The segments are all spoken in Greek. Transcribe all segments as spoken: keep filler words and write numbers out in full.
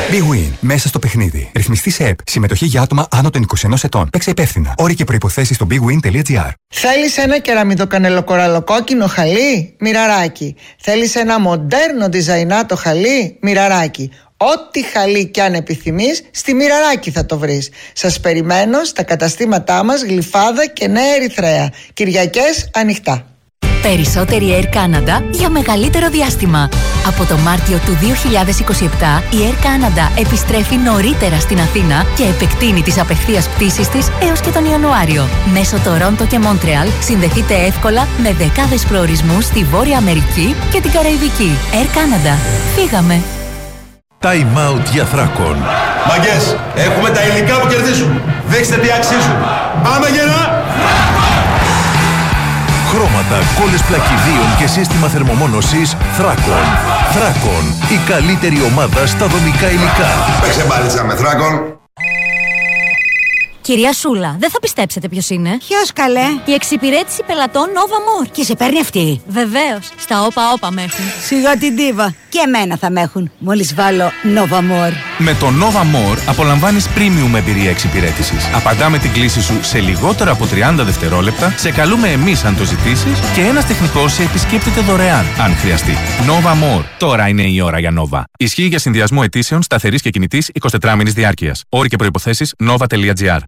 Big Win. Μέσα στο παιχνίδι. Ρυθμιστή σε ΕΠ. Συμμετοχή για άτομα άνω των είκοσι ενός ετών. Παίξε υπεύθυνα. Όροι και προϋποθέσεις στο big win τελεία gr. Θέλεις ένα κεραμιδοκανελοκοραλοκόκκινο χαλί? Μοιραράκι. Θέλεις ένα μοντέρνο διζαϊνάτο χαλί? Μοιραράκι. Ό,τι χαλί κι αν επιθυμείς, στη Μοιραράκι θα το βρεις. Σας περιμένω στα καταστήματά μας Γλυφάδα και Νέα Ερυθρέα. Κυριακές ανοιχτά. Περισσότερη Air Canada για μεγαλύτερο διάστημα. Από το Μάρτιο του δύο χιλιάδες είκοσι επτά η Air Canada επιστρέφει νωρίτερα στην Αθήνα και επεκτείνει τις απευθείας πτήσεις της έως και τον Ιανουάριο. Μέσω Τορόντο και Μόντρεαλ συνδεθείτε εύκολα με δεκάδες προορισμούς στη Βόρεια Αμερική και την Καραϊβική. Air Canada. Φύγαμε! Time out για Θράκον. Μαγκές, έχουμε τα υλικά που κερδίζουν. Δείξτε τι αξίζουν. Πάμε γερά! Χρώματα, κόλλες πλακιδίων και σύστημα θερμομόνωσης Θράκον. Θράκον, η καλύτερη ομάδα στα δομικά υλικά. Παίξε μπάλιτσα με Θράκον. Κυρία Σούλα, δεν θα πιστέψετε ποιος είναι. Ποιος καλέ? Η εξυπηρέτηση πελατών Nova More. Και σε παίρνει αυτή? Βεβαίως, στα όπα όπα με έχουν. Σιγά την ντίβα. Και εμένα θα με έχουν, μόλις βάλω Nova More. Με το Nova More απολαμβάνεις premium εμπειρία εξυπηρέτησης. Απαντάμε την κλήση σου σε λιγότερο από τριάντα δευτερόλεπτα, σε καλούμε εμείς αν το ζητήσεις και ένας τεχνικός σε επισκέπτεται δωρεάν αν χρειαστεί. Nova More. Τώρα είναι η ώρα για Nova. Ισχύει για συνδυασμό αιτήσεων σταθερής και κινητής εικοσιτετράωρης διάρκειας. Όροι και προϋποθέσεις nova τελεία gr.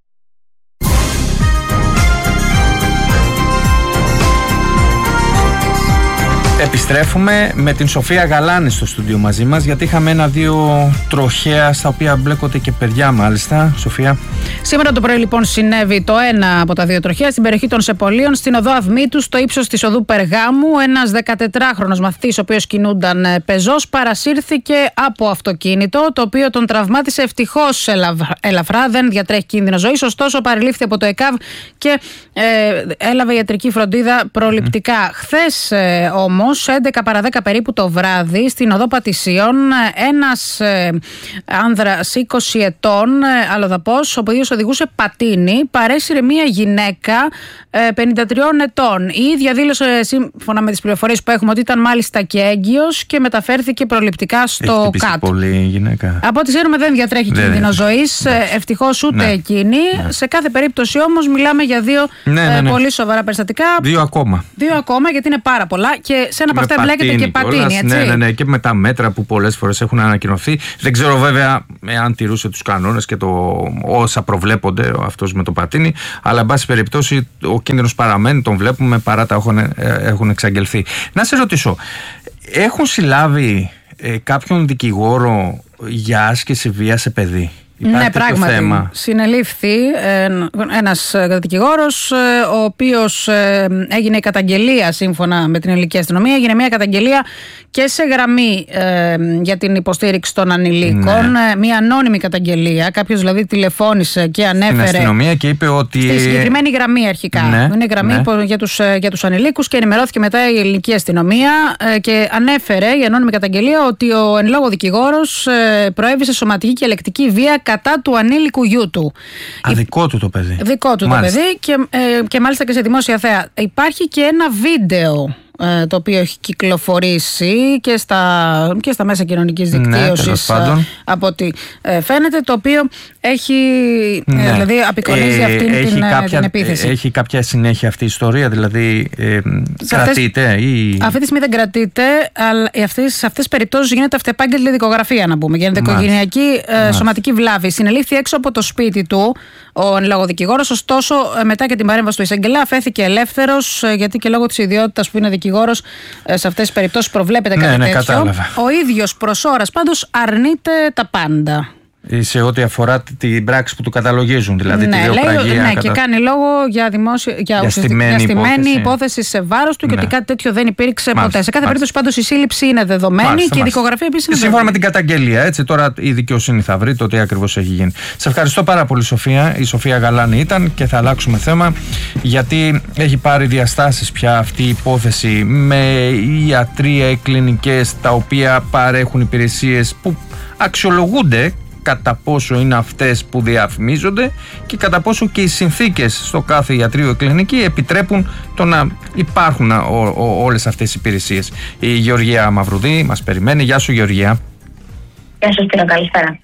Επιστρέφουμε με την Σοφία Γαλάνη στο στούντιο μαζί μας, γιατί είχαμε ένα-δύο τροχαία στα οποία μπλέκονται και παιδιά, μάλιστα. Σοφία. Σήμερα το πρωί, λοιπόν, συνέβη το ένα από τα δύο τροχαία στην περιοχή των Σεπολίων, στην οδό Αυμήτου, στο ύψος της οδού Περγάμου. Ένας δεκατετράχρονος μαθητής, ο οποίος κινούνταν πεζός, παρασύρθηκε από αυτοκίνητο, το οποίο τον τραυμάτισε ευτυχώς ελαφρά, δεν διατρέχει κίνδυνο ζωής. Ωστόσο, παρελήφθη από το ΕΚΑΒ και ε, έλαβε ιατρική φροντίδα προληπτικά. Mm. Χθες ε, όμως, έντεκα παρά δέκα περίπου το βράδυ, στην οδό Πατησίων, ένας ε, άνδρας είκοσι ετών, ε, αλλοδαπός, ο οποίος οδηγούσε πατίνι, παρέσυρε μία γυναίκα ε, πενήντα τριών ετών. Η ίδια δήλωσε, σύμφωνα με τις πληροφορίες που έχουμε, ότι ήταν μάλιστα και έγκυος και μεταφέρθηκε προληπτικά στο ΚΑΤ. Πολύ γυναίκα. Από ό,τι ξέρουμε, δεν διατρέχει δεν κίνδυνο ζωής, ευτυχώς ούτε ναι. εκείνη. Ναι. Σε κάθε περίπτωση όμως μιλάμε για δύο ναι, ναι, ναι. Ε, πολύ σοβαρά περιστατικά. Δύο ακόμα. Δύο ακόμα, γιατί είναι πάρα πολλά και σε ένα από αυτά εμπλέκεται και πατίνι, έτσι. Ναι, ναι, ναι, και με τα μέτρα που πολλές φορές έχουν ανακοινωθεί. Δεν ξέρω βέβαια αν τηρούσε τους κανόνες και το, όσα προβλέπονται αυτός με το πατίνι, αλλά εν πάση περιπτώσει ο κίνδυνος παραμένει, τον βλέπουμε παρά τα έχουν, έχουν εξαγγελθεί. Να σε ρωτήσω, έχουν συλλάβει ε, κάποιον δικηγόρο για άσκηση βία σε παιδί? Υπάρχει ναι, πράγματι. Θέμα. Συνελήφθη ε, ένας δικηγόρος, ε, ο οποίος ε, έγινε η καταγγελία, σύμφωνα με την ελληνική αστυνομία, έγινε μια καταγγελία και σε γραμμή ε, για την υποστήριξη των ανηλίκων. Ναι. Μια ανώνυμη καταγγελία. Κάποιος δηλαδή τηλεφώνησε και ανέφερε. Στην αστυνομία και είπε ότι. Στη συγκεκριμένη γραμμή αρχικά. Ναι, είναι γραμμή ναι. για, τους, για τους ανηλίκους, και ενημερώθηκε μετά η ελληνική αστυνομία ε, και ανέφερε η ανώνυμη καταγγελία ότι ο εν λόγω δικηγόρος ε, προέβησε σωματική και ελεκτική βία κατά του ανήλικου γιού του. Α, δικό του το παιδί. Δικό του μάλιστα. το παιδί και, ε, και μάλιστα και σε δημόσια θέα. Υπάρχει και ένα βίντεο ε, το οποίο έχει κυκλοφορήσει και στα, και στα μέσα κοινωνικής δικτύωσης, ναι, ε, από ό,τι ε, φαίνεται, το οποίο έχει ναι. ε, δηλαδή απεικονίζει ε, αυτήν έχει την, κάποια, την επίθεση. Έχει κάποια συνέχεια αυτή η ιστορία, δηλαδή ε, κρατείται αυτές, ή... Αυτή τη στιγμή δεν κρατείται, αλλά σε αυτές τις περιπτώσεις γίνεται αυτεπάγγελτη δικογραφία, να πούμε. Γίνεται οικογενειακή ε, σωματική βλάβη. Συνελήφθη έξω από το σπίτι του ο εν λόγω δικηγόρος, ωστόσο μετά και την παρέμβαση του εισαγγελέα αφέθηκε ελεύθερος, γιατί και λόγω της ιδιότητας που είναι δικηγόρος σε αυτές τις περιπτώσεις προβλέπεται ναι, κάτι ναι, τέτοιο. Κατάλαβα. Ο ίδιος προς ώρας πάντως αρνείται τα πάντα. Σε ό,τι αφορά την πράξη που του καταλογίζουν, δηλαδή ναι, τη βιοπραγία. Λέει, ναι, κατα... και κάνει λόγο για, δημόσιο, για, για στημένη υπόθεση. υπόθεση σε βάρος του, ναι. και ότι κάτι τέτοιο δεν υπήρξε μάλιστα, ποτέ. Σε κάθε μάλιστα. περίπτωση πάντως η σύλληψη είναι δεδομένη, μάλιστα, και μάλιστα. η δικογραφία επίσης είναι σύμφωνα δεδομένη. με την καταγγελία, έτσι. Τώρα η δικαιοσύνη θα βρει το τι ακριβώς έχει γίνει. Σε ευχαριστώ πάρα πολύ, Σοφία. Η Σοφία Γαλάνη ήταν, και θα αλλάξουμε θέμα, γιατί έχει πάρει διαστάσεις πια αυτή η υπόθεση με ιατρία, κλινικές, τα οποία παρέχουν υπηρεσίες που αξιολογούνται κατά πόσο είναι αυτές που διαφημίζονται και κατά πόσο και οι συνθήκες στο κάθε ιατρείο κλινική επιτρέπουν το να υπάρχουν ό, ό, όλες αυτές οι υπηρεσίες. Η Γεωργία Μαυρουδή μας περιμένει. Γεια σου, Γεωργία. Γεια σας, κύριε, καλησπέρα.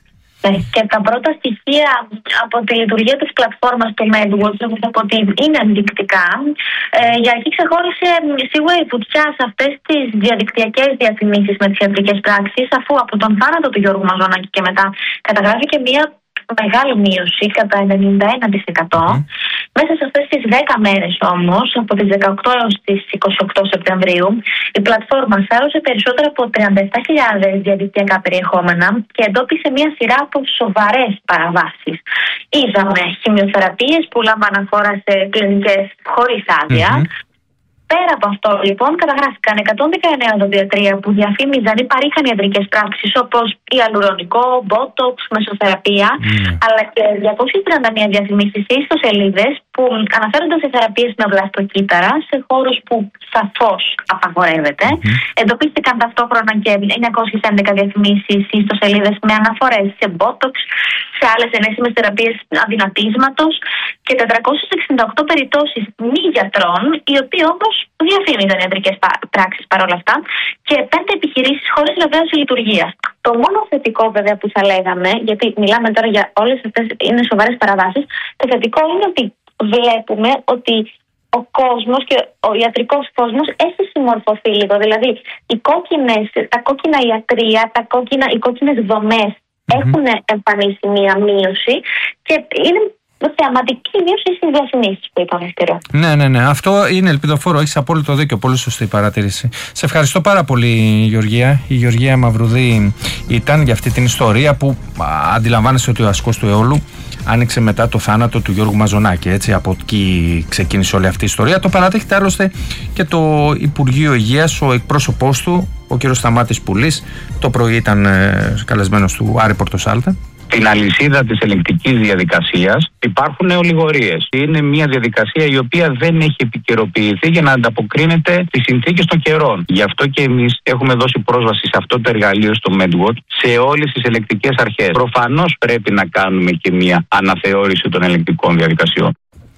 Ναι. Και τα πρώτα στοιχεία από τη λειτουργία της πλατφόρμας του MedWatch από ότι είναι ενδεικτικά. Ε, για αρχή ξεχώρισε σίγουρα η βουτιά σε αυτές τις διαδικτυακές διαφημίσεις με τις ιατρικές πράξεις, αφού από τον θάνατο του Γιώργου Μαζονάκη και μετά καταγράφηκε μια μεγάλη μείωση κατά ενενήντα ένα τοις εκατό. Mm. Μέσα σε αυτές τις δέκα μέρες όμως, από τις δεκαοκτώ έως τις είκοσι οκτώ Σεπτεμβρίου, η πλατφόρμα σάρωσε περισσότερα από τριάντα επτά χιλιάδες διαδικτυακά περιεχόμενα και εντόπισε μια σειρά από σοβαρές παραβάσεις. Είδαμε χημειοθεραπείες που λάμβαναν χώρα σε κλινικές χωρίς άδεια. Mm-hmm. Πέρα από αυτό, λοιπόν, καταγράφηκαν εκατόν δεκαεννέα οδοντιατρία που διαφήμιζαν ή παρήχαν ιατρικές πράξεις όπως ιαλουρονικό, μπότοξ, μεσοθεραπεία, mm. αλλά και διακόσιες τριάντα μία διαφημίσεις σε ιστοσελίδες που αναφέρονταν σε θεραπείες με βλαστοκύτταρα σε χώρους που σαφώς απαγορεύεται. Mm. Εντοπίστηκαν ταυτόχρονα και εννιακόσιες έντεκα διαφημίσεις σε ιστοσελίδες με αναφορές σε μπότοξ, σε άλλες ενέσιμες θεραπείες αδυνατίσματος και τετρακόσιες εξήντα οκτώ περιπτώσεις μη γιατρών, οι οποίοι όμως διαφήμιζαν ιατρικές πράξεις παρόλα αυτά, και πέντε επιχειρήσεις χωρίς βεβαίωση λειτουργίας. Το μόνο θετικό βέβαια που θα λέγαμε, γιατί μιλάμε τώρα για όλες αυτές είναι σοβαρές παραβάσεις, το θετικό είναι ότι βλέπουμε ότι ο κόσμος και ο ιατρικός κόσμος έχει συμμορφωθεί λίγο. Δηλαδή οι κόκκινες, τα κόκκινα ιατρεία, τα κόκκινα, οι κόκκινες δομές mm-hmm. έχουν εμφανίσει μία μείωση και είναι θεαματική μείωση στις διαφημίσεις που είπαμε καιρό. Ναι, ναι, ναι. Αυτό είναι ελπιδοφόρο. Έχεις απόλυτο δίκιο. Πολύ σωστή η παρατήρηση. Σε ευχαριστώ πάρα πολύ, Γεωργία. Η Γεωργία Μαυρουδή ήταν για αυτή την ιστορία που αντιλαμβάνεσαι ότι ο ασκός του αιώλου άνοιξε μετά το θάνατο του Γιώργου Μαζονάκη. Έτσι, από εκεί ξεκίνησε όλη αυτή η ιστορία. Το παραδέχεται άλλωστε και το Υπουργείο Υγείας, ο εκπρόσωπός του, ο κ. Σταμάτης Πουλής. Το πρωί ήταν ε, καλεσμένος του Άρη Πορτοσάλτε. Στην αλυσίδα της ελεγκτικής διαδικασίας υπάρχουν ολιγορίες. Είναι μια διαδικασία η οποία δεν έχει επικαιροποιηθεί για να ανταποκρίνεται στις συνθήκες των καιρών. Γι' αυτό και εμείς έχουμε δώσει πρόσβαση σε αυτό το εργαλείο στο MedWatch σε όλες τις ελεγκτικές αρχές. Προφανώς πρέπει να κάνουμε και μια αναθεώρηση των ελεγκτικών διαδικασιών.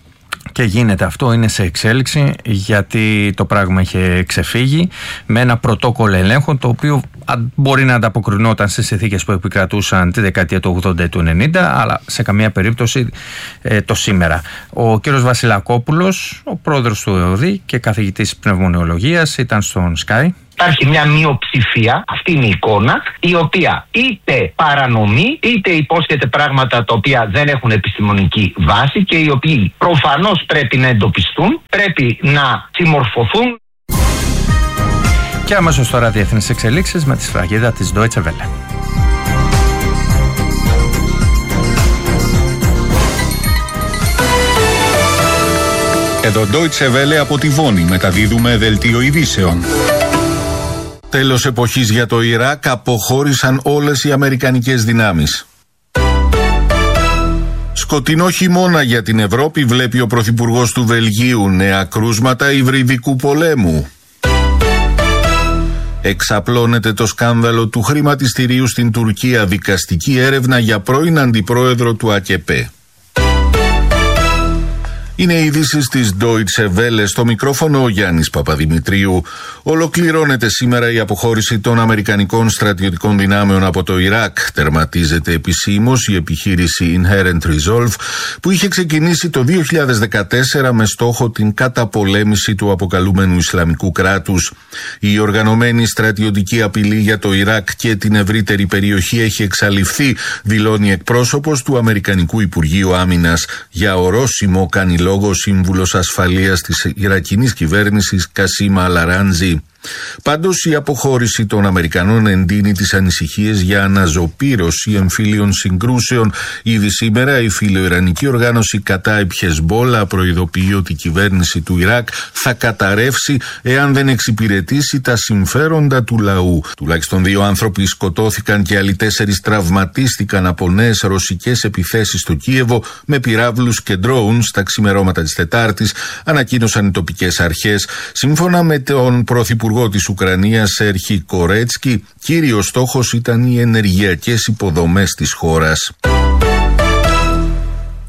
Και γίνεται αυτό, είναι σε εξέλιξη, γιατί το πράγμα είχε ξεφύγει με ένα πρωτόκολλο ελέγχων το οποίο μπορεί να ανταποκρινόταν στις συνθήκες που επικρατούσαν τη δεκαετία του ογδόντα ή του ενενήντα, αλλά σε καμία περίπτωση ε, το σήμερα. Ο κύριος Βασιλακόπουλος, ο πρόεδρος του ΕΟΔΗ και καθηγητής πνευμονιολογίας, ήταν στον Sky. Υπάρχει μια μειοψηφία, αυτή είναι η εικόνα, η οποία είτε παρανομεί, είτε υπόσχεται πράγματα τα οποία δεν έχουν επιστημονική βάση και οι οποίοι προφανώς πρέπει να εντοπιστούν, πρέπει να συμμορφωθούν. Και αμέσως τώρα διεθνείς εξελίξεις με τη σφραγίδα της Deutsche Welle. Εδώ Deutsche Welle από τη Βόνη, μεταδίδουμε δελτίο ειδήσεων. Τέλος εποχής για το Ιράκ, αποχώρησαν όλες οι αμερικανικές δυνάμεις. Σκοτεινό χειμώνα για την Ευρώπη, βλέπει ο Πρωθυπουργός του Βελγίου, νέα κρούσματα υβριδικού πολέμου. Εξαπλώνεται το σκάνδαλο του χρηματιστηρίου στην Τουρκία, δικαστική έρευνα για πρώην αντιπρόεδρο του ΑΚΕΠΕ. Είναι οι ειδήσεις της Deutsche Welle, στο μικρόφωνο ο Γιάννης Παπαδημητρίου. Ολοκληρώνεται σήμερα η αποχώρηση των αμερικανικών στρατιωτικών δυνάμεων από το Ιράκ. Τερματίζεται επισήμως η επιχείρηση Inherent Resolve που είχε ξεκινήσει το δύο χιλιάδες δεκατέσσερα με στόχο την καταπολέμηση του αποκαλούμενου Ισλαμικού κράτους. Η οργανωμένη στρατιωτική απειλή για το Ιράκ και την ευρύτερη περιοχή έχει εξαλειφθεί, δηλώνει εκπρόσωπος του Αμερικανικού Υπουργείου Άμυνας. Για ορόσημο κάνει λόγο σύμβουλος ασφαλείας της Ιρακινής κυβέρνησης Κασίμα Αλαράντζη. Πάντως η αποχώρηση των Αμερικανών εντείνει τις ανησυχίες για αναζωπήρωση εμφύλιων συγκρούσεων. Ήδη σήμερα η φιλοϊρανική οργάνωση Κατάιμπ Χεσμπόλα προειδοποιεί ότι η κυβέρνηση του Ιράκ θα καταρρεύσει εάν δεν εξυπηρετήσει τα συμφέροντα του λαού. Τουλάχιστον δύο άνθρωποι σκοτώθηκαν και άλλοι τέσσερις τραυματίστηκαν από νέες ρωσικές επιθέσεις στο Κίεβο με πυράβλους και ντρόουν στα ξημερώματα της Τετάρτης, ανακοίνωσαν οι τοπικές αρχές. Σύμφωνα με τον Πρωθυπουργό της Ουκρανίας Σέρχι Κορέτσκι, κύριος στόχος ήταν οι ενεργειακές υποδομές της χώρας.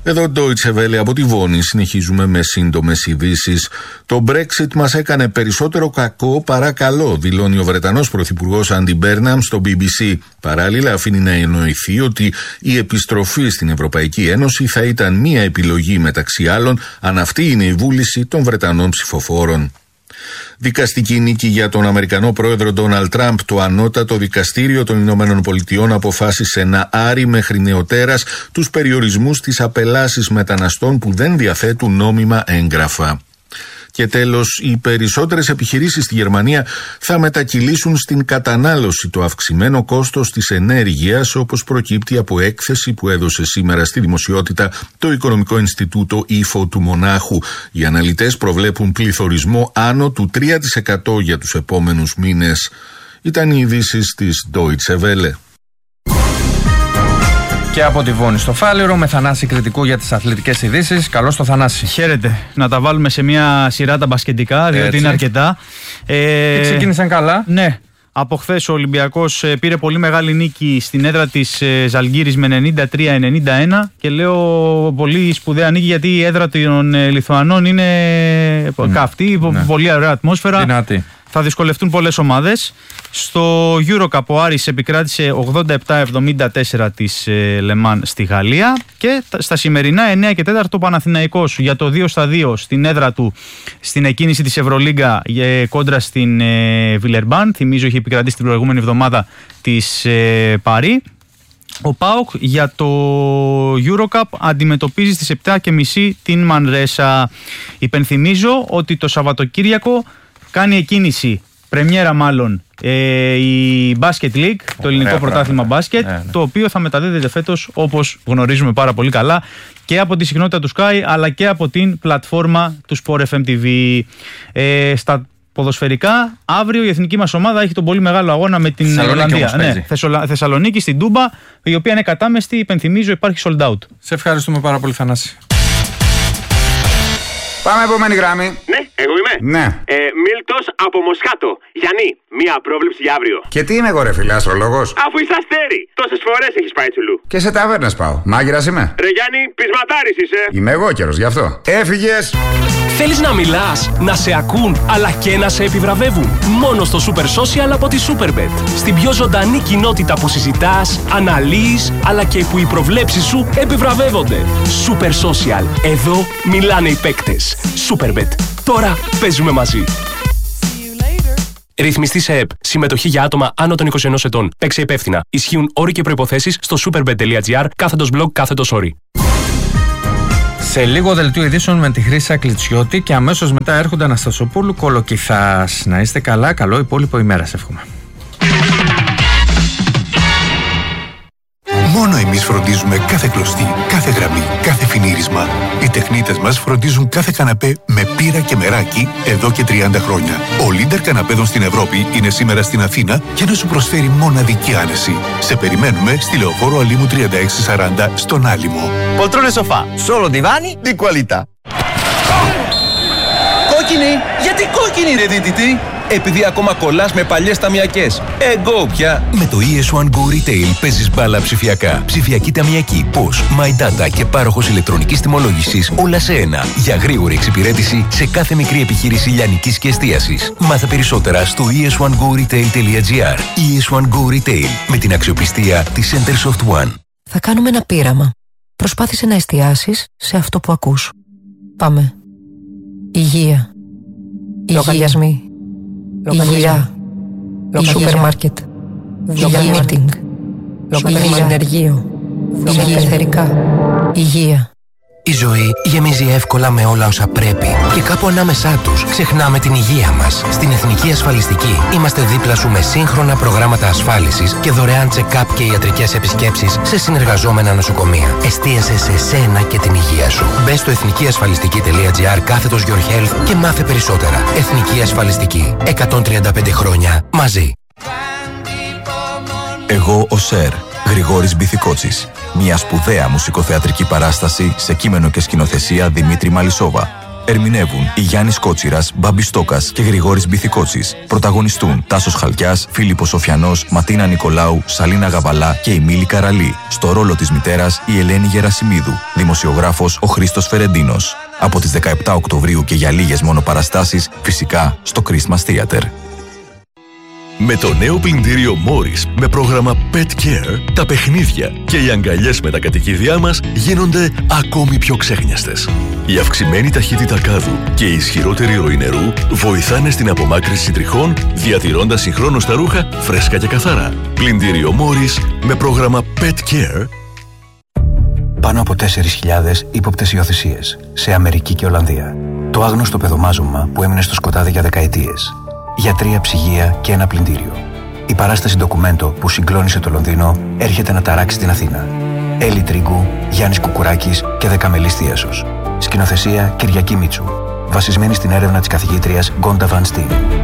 Εδώ Deutsche Welle από τη Βόνη, συνεχίζουμε με σύντομες ειδήσεις. Το Brexit μας έκανε περισσότερο κακό παρά καλό, δηλώνει ο Βρετανός Πρωθυπουργός Άντι Μπέρναμ στο μπι μπι σι. Παράλληλα αφήνει να εννοηθεί ότι η επιστροφή στην Ευρωπαϊκή Ένωση θα ήταν μία επιλογή μεταξύ άλλων, αν αυτή είναι η βούληση των Βρετανών ψηφοφόρων. Δικαστική νίκη για τον Αμερικανό πρόεδρο Ντόναλντ Τραμπ. Το ανώτατο δικαστήριο των Ηνωμένων Πολιτειών αποφάσισε να άρει μέχρι νεοτέρας τους περιορισμούς της απελάσης μεταναστών που δεν διαθέτουν νόμιμα έγγραφα. Και τέλος, οι περισσότερες επιχειρήσεις στη Γερμανία θα μετακυλήσουν στην κατανάλωση το αυξημένο κόστος της ενέργειας, όπως προκύπτει από έκθεση που έδωσε σήμερα στη δημοσιότητα το Οικονομικό Ινστιτούτο Ίφο του Μονάχου. Οι αναλυτές προβλέπουν πληθωρισμό άνω του τρία τοις εκατό για τους επόμενους μήνες. Ήταν οι ειδήσεις της Deutsche Welle. Και από τη Βόνη στο Φάληρο, με Θανάση Κρητικού για τις αθλητικές ειδήσεις. Καλώς το Θανάση. Χαίρετε. Να τα βάλουμε σε μια σειρά τα μπασκετικά, διότι Έτσι. είναι αρκετά. Ε, και ξεκίνησαν καλά. Ναι. Από χθες ο Ολυμπιακός πήρε πολύ μεγάλη νίκη στην έδρα της Ζαλγκύρης με ενενήντα τρία ενενήντα ένα και λέω πολύ σπουδαία νίκη γιατί η έδρα των Λιθουανών είναι mm. καυτή, ναι. πολύ ωραία ατμόσφαιρα. Δυνατή. Θα δυσκολευτούν πολλές ομάδες. Στο EuroCup ο Άρης επικράτησε ογδόντα επτά εβδομήντα τέσσερα της Λεμάν στη Γαλλία και στα σημερινά εννέα και τέταρτο ο Παναθηναϊκός για το δύο στα δύο στην έδρα του στην εκκίνηση της Ευρωλίγκα κόντρα στην Βιλερμπάν. Θυμίζω είχε επικρατήσει την προηγούμενη εβδομάδα της Παρί. Ο ΠΑΟΚ για το EuroCup αντιμετωπίζει στις επτά και μισή την Μανρέσα. Υπενθυμίζω ότι το Σαββατοκύριακο κάνει εκκίνηση, πρεμιέρα μάλλον, ε, η Basket League, το ελληνικό yeah, πρωτάθλημα μπάσκετ, yeah, yeah. το οποίο θα μεταδίδεται φέτος, όπως γνωρίζουμε πάρα πολύ καλά, και από τη συχνότητα του Sky, αλλά και από την πλατφόρμα του Sport εφ εμ τι βι. Ε, στα ποδοσφαιρικά, αύριο η εθνική μας ομάδα έχει τον πολύ μεγάλο αγώνα με την Ολλανδία. Ναι, Θεσσαλονίκη, Θεσσαλονίκη στην Τούμπα, η οποία είναι κατάμεστη, υπενθυμίζω, υπάρχει sold out. Σε ευχαριστούμε πάρα πολύ, Θανάση. Πάμε επόμενη γράμμη. Ναι, εγώ είμαι. Ναι. Ε, Μίλτος από Μοσχάτο. Γιάννη, μία πρόβλεψη για αύριο. Και τι είμαι εγώ, ρε φίλε, αστρολόγος. Αφού είσαι αστέρι, τόσες φορές έχεις πάει τσουλού. Και σε ταβέρνες πάω. Μάγειρας είμαι. Ρε Γιάννη, πεισματάρης είσαι. Είμαι εγώ καιρος γι' αυτό. Έφυγες. Θέλεις να μιλάς, να σε ακούν, αλλά και να σε επιβραβεύουν. Μόνο στο Super Social από τη Superbet. Στην πιο ζωντανή κοινότητα που συζητάς, αναλύεις, αλλά και που οι προβλέψεις σου επιβραβεύονται. Super Social. Εδώ μιλάνε οι παίκτες. Superbet. Τώρα παίζουμε μαζί. Ρυθμιστή σε ΕΠ. Συμμετοχή για άτομα άνω των είκοσι ενός ετών. Παίξε υπεύθυνα. Ισχύουν όροι και προϋποθέσεις στο superbet τελεία gr κάθετος blog κάθετος όροι. Σε λίγο δελτίο ειδήσεων με τη Χρύσα Κλιτσιώτη και αμέσως μετά έρχονται Αναστασοπούλου Κολοκυθάς. Να είστε καλά, καλό υπόλοιπο ημέρα, σε εύχομαι. Μόνο εμείς φροντίζουμε κάθε κλωστή, κάθε γραμμή, κάθε φινίρισμα. Οι τεχνίτες μας φροντίζουν κάθε καναπέ με πύρα και μεράκι εδώ και τριάντα χρόνια. Ο Λίντερ καναπέδων στην Ευρώπη είναι σήμερα στην Αθήνα για να σου προσφέρει μοναδική άνεση. Σε περιμένουμε στη Λεωφόρο Αλήμου τριάντα έξι σαράντα στον Άλυμο. Poltrone sofà, solo divani di qualità. Κόκκινη! Γιατί κόκκινη ρε δίτητη! Επειδή ακόμα κολλάς με παλιές ταμιακές. Εγώ πια! Με το ι ες One Go Retail παίζεις μπάλα ψηφιακά. Ψηφιακή ταμιακή, πώς, My Data και πάροχος ηλεκτρονικής τιμολόγησης, όλα σε ένα. Για γρήγορη εξυπηρέτηση σε κάθε μικρή επιχείρηση λιανικής και εστίασης. Μάθε περισσότερα στο ι ες one go retail τελεία gr. ι ες One Go Retail, με την αξιοπιστία της Centersoft One. Θα κάνουμε ένα πείραμα. Προσπάθησε να εστιάσεις σε αυτό που ακούς. Πάμε. Υγεία. Υγειασμοί. Υγεία. Σούπερ μάρκετ. Υγεία meeting. Υγεία ενεργείο. Υγεία εθερικά. Υγεία. Η ζωή γεμίζει εύκολα με όλα όσα πρέπει και κάπου ανάμεσά τους ξεχνάμε την υγεία μας. Στην Εθνική Ασφαλιστική είμαστε δίπλα σου με σύγχρονα προγράμματα ασφάλισης και δωρεάν check-up και ιατρικές επισκέψεις σε συνεργαζόμενα νοσοκομεία. Εστίασε σε σένα και την υγεία σου. Μπες στο εθνικιασφαλιστική τελεία gr κάθετος your health και μάθε περισσότερα. Εθνική Ασφαλιστική. εκατόν τριάντα πέντε χρόνια μαζί. Εγώ ο Σερ, Γρηγόρης Μπιθικότσης. Μια σπουδαία μουσικοθεατρική παράσταση σε κείμενο και σκηνοθεσία Δημήτρη Μαλισσόβα. Ερμηνεύουν η Γιάννης Κότσιρας, Μπάμπης Στόκας και Γρηγόρης Μπιθικότσης. Πρωταγωνιστούν Τάσος Χαλκιάς, Φίλιππος Σοφιανός, Ματίνα Νικολάου, Σαλίνα Γαβαλά και η Μίλη Καραλή. Στο ρόλο της μητέρας η Ελένη Γερασιμίδου. Δημοσιογράφος ο Χρήστος Φερεντίνος. Από τις δεκαεπτά Οκτωβρίου και για λίγες μόνο παραστάσεις, φυσικά στο Christmas Theater. Με το νέο πλυντήριο Morris με πρόγραμμα Pet Care, τα παιχνίδια και οι αγκαλιές με τα κατοικίδια μας γίνονται ακόμη πιο ξέχνιαστες. Η αυξημένη ταχύτητα κάδου και η ισχυρότερη ροή νερού βοηθάνε στην απομάκρυνση τριχών, διατηρώντας συγχρόνως τα ρούχα φρέσκα και καθαρά. Πλυντήριο Morris με πρόγραμμα Pet Care. Πάνω από τέσσερις χιλιάδες ύποπτες υιοθεσίες σε Αμερική και Ολλανδία. Το άγνωστο παιδομάζωμα που έμεινε στο σκοτάδι για δεκαετίες. Για τρία ψυγεία και ένα πλυντήριο. Η παράσταση ντοκουμέντο που συγκλώνησε το Λονδίνο έρχεται να ταράξει την Αθήνα. Έλλη Τρίγκου, Γιάννης Κουκουράκης και Δεκαμελής Θίασος. Σκηνοθεσία Κυριακή Μίτσου. Βασισμένη στην έρευνα της καθηγήτριας Γκόντα Βαν Στίν.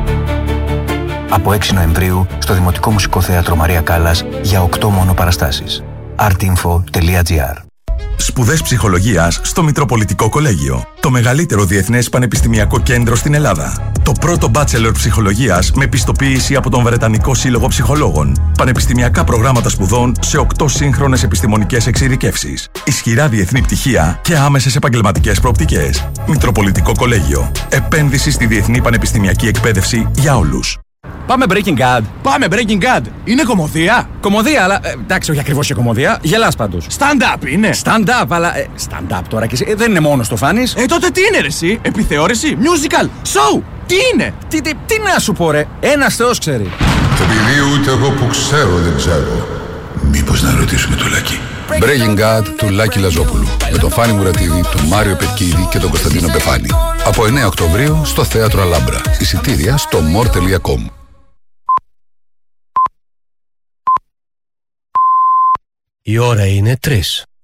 Από έξι Νοεμβρίου στο Δημοτικό Μουσικό Θέατρο Μαρία Κάλλας για οκτώ μόνο παραστάσεις. artinfo τελεία gr. Σπουδές ψυχολογίας στο Μητροπολιτικό Κολέγιο. Το μεγαλύτερο διεθνές πανεπιστημιακό κέντρο στην Ελλάδα. Το πρώτο bachelor ψυχολογίας με πιστοποίηση από τον Βρετανικό Σύλλογο Ψυχολόγων. Πανεπιστημιακά προγράμματα σπουδών σε οκτώ σύγχρονες επιστημονικές εξειδικεύσεις. Ισχυρά διεθνή πτυχία και άμεσες επαγγελματικές προοπτικές. Μητροπολιτικό Κολέγιο. Επένδυση στη διεθνή πανεπιστημιακή εκπαίδευση για όλους. Πάμε Breaking Bad. Πάμε Breaking Bad. Είναι κωμωδία. Κωμωδία, αλλά ε, εντάξει, όχι ακριβώς και κωμωδία. Γελάς πάντως. Stand-up είναι. Stand-up, αλλά. Ε, stand-up τώρα και εσύ. Ε, δεν είναι μόνο το φάνης. Ε, τότε τι είναι, ρε, εσύ. Επιθεώρηση, musical, show. Τι είναι. Τι, τι, τι να σου πω, ρε. Ένας Θεός ξέρει. Επειδή ούτε εγώ που ξέρω δεν ξέρω. Μήπως να ρωτήσουμε το Λάκη. Breaking Bad του Λάκη Λαζόπουλου. Με τον Φάνη Μουρατίδη, τον Μάριο Πετκίδη και τον Κωνσταντίνο Πεφάνη. Από εννέα Οκτωβρίου στο Θέατρο Αλάμπρα. Εισιτήρια στο more τελεία com. Η ώρα είναι τρεις.